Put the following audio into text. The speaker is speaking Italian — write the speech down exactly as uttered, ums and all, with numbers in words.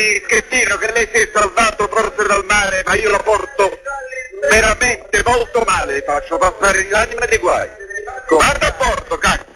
Senti, Schettino, che lei si è salvato forse dal mare, ma io lo porto veramente molto male, faccio passare l'anima dei guai. Guarda a porto, cacchio!